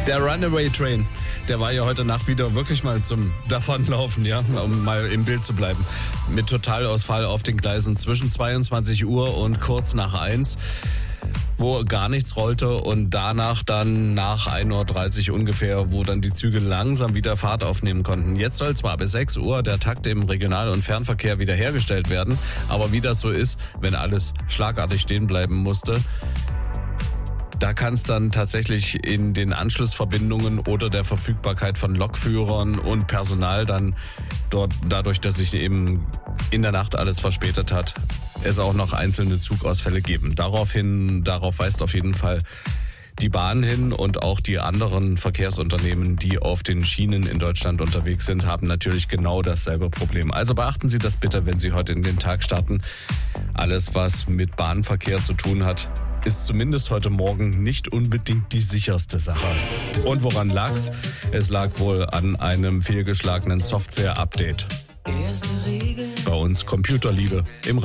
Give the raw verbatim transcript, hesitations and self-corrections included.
Der Runaway Train, der war ja heute Nacht wieder wirklich mal zum Davonlaufen, ja, um mal im Bild zu bleiben. Mit Totalausfall auf den Gleisen zwischen zweiundzwanzig Uhr und kurz nach eins, wo gar nichts rollte, und danach dann nach ein Uhr dreißig ungefähr, wo dann die Züge langsam wieder Fahrt aufnehmen konnten. Jetzt soll zwar bis sechs Uhr der Takt im Regional- und Fernverkehr wiederhergestellt werden, aber wie das so ist, wenn alles schlagartig stehen bleiben musste, da kann es dann tatsächlich in den Anschlussverbindungen oder der Verfügbarkeit von Lokführern und Personal dann dort, dadurch, dass sich eben in der Nacht alles verspätet hat, es auch noch einzelne Zugausfälle geben. Daraufhin, darauf weist auf jeden Fall die Bahn hin, und auch die anderen Verkehrsunternehmen, die auf den Schienen in Deutschland unterwegs sind, haben natürlich genau dasselbe Problem. Also beachten Sie das bitte, wenn Sie heute in den Tag starten. Alles, was mit Bahnverkehr zu tun hat, ist zumindest heute Morgen nicht unbedingt die sicherste Sache. Und woran lag's? Es lag wohl an einem fehlgeschlagenen Software-Update. Bei uns Computerliebe im